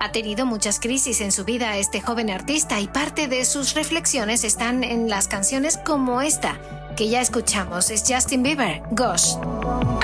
Ha tenido muchas crisis en su vida este joven artista y parte de sus reflexiones están en las canciones como esta, que ya escuchamos. Es Justin Bieber, Ghost.